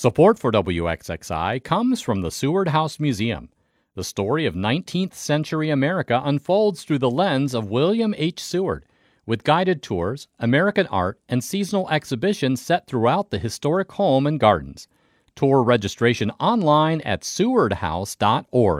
Support for WXXI comes from the Seward House Museum. The story of 19th century America unfolds through the lens of William H. Seward, with guided tours, American art, and seasonal exhibitions set throughout the historic home and gardens. Tour registration online at sewardhouse.org.